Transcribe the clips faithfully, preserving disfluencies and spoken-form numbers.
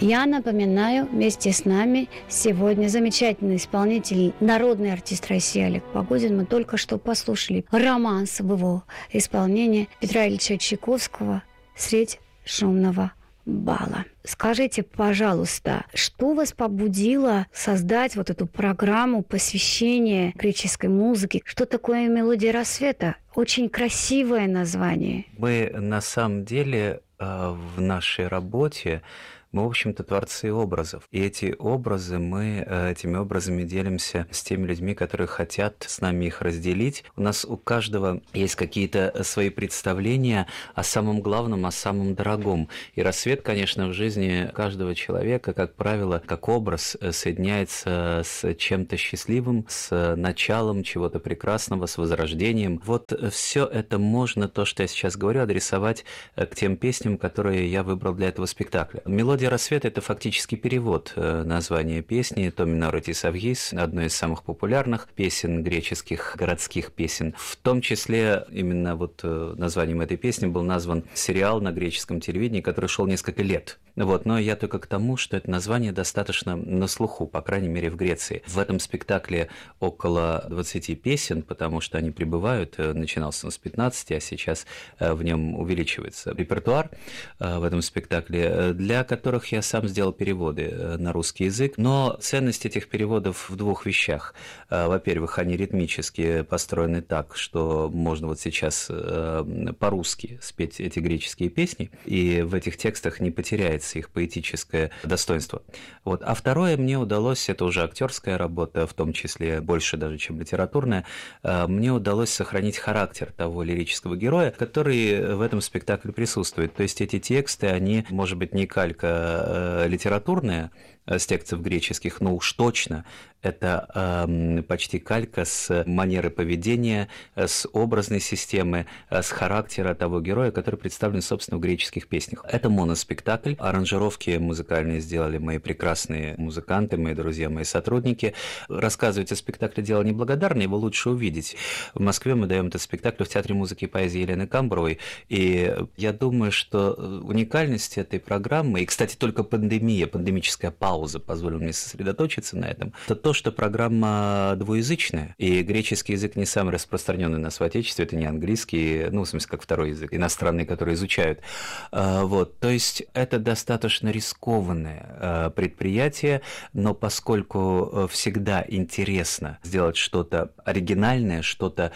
Я напоминаю, вместе с нами сегодня замечательный исполнитель, народный артист России Олег Погодин. Мы только что послушали романс в его исполнении Петра Ильича Чайковского «Средь шумного бала». Скажите, пожалуйста, что вас побудило создать вот эту программу посвящения греческой музыке? Что такое «Мелодия рассвета»? Очень красивое название. Мы на самом деле в нашей работе мы, в общем-то, творцы образов. И эти образы, мы этими образами делимся с теми людьми, которые хотят с нами их разделить. У нас у каждого есть какие-то свои представления о самом главном, о самом дорогом. И рассвет, конечно, в жизни каждого человека, как правило, как образ соединяется с чем-то счастливым, с началом чего-то прекрасного, с возрождением. Вот все это можно, то, что я сейчас говорю, адресовать к тем песням, которые я выбрал для этого спектакля. Мелодия рассвета – это фактически перевод названия песни «То минор тис авгис», одной из самых популярных песен греческих, городских песен. В том числе именно вот названием этой песни был назван сериал на греческом телевидении, который шел несколько лет. Вот, но я только к тому, что это название достаточно на слуху, по крайней мере, в Греции. В этом спектакле около двадцати песен, потому что они прибывают, начинался он с пятнадцати, а сейчас в нем увеличивается репертуар в этом спектакле, для которых я сам сделал переводы на русский язык. Но ценность этих переводов в двух вещах. Во-первых, они ритмически построены так, что можно вот сейчас по-русски спеть эти греческие песни, и в этих текстах не потеряется их поэтическое достоинство. Вот. А второе, мне удалось, это уже актерская работа, в том числе больше даже, чем литературная, мне удалось сохранить характер того лирического героя, который в этом спектакле присутствует. То есть эти тексты, они, может быть, не калька литературная с текстов греческих, но уж точно это э, почти калька с манеры поведения, с образной системы, с характера того героя, который представлен, собственно, в греческих песнях. Это моноспектакль. Аранжировки музыкальные сделали мои прекрасные музыканты, мои друзья, мои сотрудники. Рассказывать о спектакле дело неблагодарное, его лучше увидеть. В Москве мы даем этот спектакль в Театре музыки и поэзии Елены Камбровой, и я думаю, что уникальность этой программы, и, кстати, только пандемия, пандемическая пауза позволила мне сосредоточиться на этом, это то, что программа двуязычная, и греческий язык не самый распространенный у нас в Отечестве, это не английский, ну, в смысле, как второй язык, иностранный, который изучают. Вот, то есть это достаточно рискованное предприятие, но поскольку всегда интересно сделать что-то оригинальное, что-то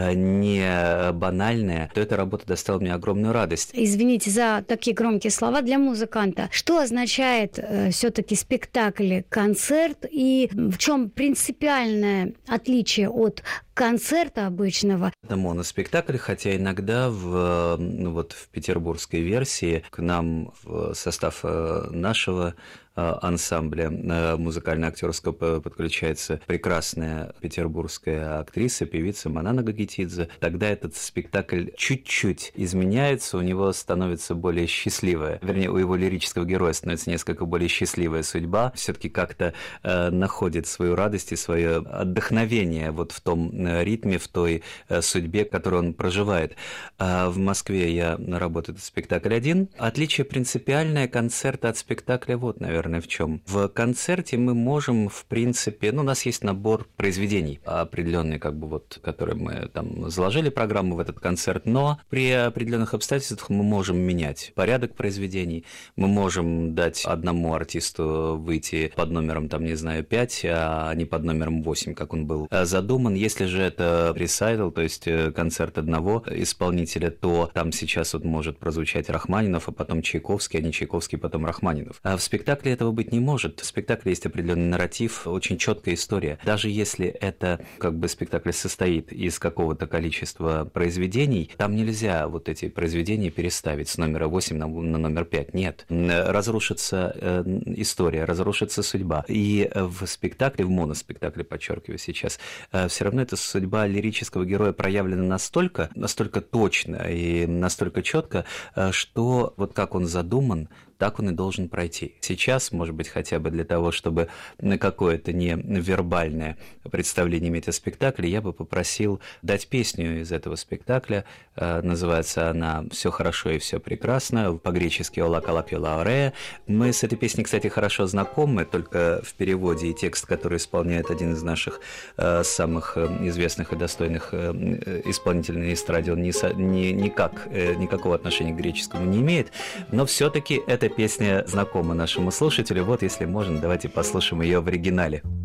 не банальное, то эта работа доставила мне огромную радость. Извините за такие громкие слова для музыканта. Что означает э, все-таки спектакль, концерт, и в чем принципиальное отличие от концерта обычного? Это моноспектакль, хотя иногда в, ну, вот в петербургской версии к нам в состав нашего ансамбля музыкально-актерского подключается прекрасная петербургская актриса, певица Манана Гагитидзе. Тогда этот спектакль чуть-чуть изменяется, у него становится более счастливая, вернее, у его лирического героя становится несколько более счастливая судьба, все-таки как-то э, находит свою радость и свое отдохновение вот в том ритме, в той э, судьбе, которую он проживает. А в Москве я работаю этот спектакль один. Отличие принципиальное концерта от спектакля вот, наверное, в чем. В концерте мы можем, в принципе, ну, у нас есть набор произведений определенный, как бы вот, которые мы там заложили программу в этот концерт, но при определенных обстоятельствах мы можем менять порядок произведений, мы можем дать одному артисту выйти под номером, там, не знаю, пять, а не под номером восемь, как он был задуман. Если же это ресайдл, то есть концерт одного исполнителя, то там сейчас вот может прозвучать Рахманинов, а потом Чайковский, а не Чайковский, потом Рахманинов. А в спектакле этого быть не может. В спектакле есть определенный нарратив, очень четкая история. Даже если это как бы спектакль состоит из какого-то количества произведений, там нельзя вот эти произведения переставить с номера восемь на, на номер пять. Нет. Разрушится э, история, разрушится судьба. И в спектакле, в моноспектакле, подчеркиваю сейчас, э, все равно эта судьба лирического героя проявлена настолько, настолько точно и настолько четко, э, что вот как он задуман, так он и должен пройти. Сейчас, может быть, хотя бы для того, чтобы на какое-то не вербальное представление иметь о спектакле, я бы попросил дать песню из этого спектакля. Называется она «Все хорошо и все прекрасно», по-гречески «Ола калапиола орея». Мы с этой песней, кстати, хорошо знакомы, только в переводе и текст, который исполняет один из наших э, самых известных и достойных э, исполнителей на эстраде, он ни, ни, никак, э, никакого отношения к греческому не имеет, но все-таки эта песня знакома нашему слушателю. Вот, если можно, давайте послушаем ее в оригинале.